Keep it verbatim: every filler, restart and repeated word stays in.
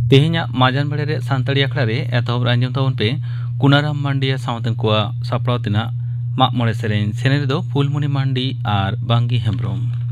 तेहेᱧाᱜ माजान बेड़े रे सानताड़ी आखड़ा रे एतहब आंजम ताबन पे कुनाराम मांडिया सावतन कोआ सापड़ाव तेना माग मोड़े सेरेन सेने रे दो फुलमणि मांडी आर बांगी हेम्ब्रम।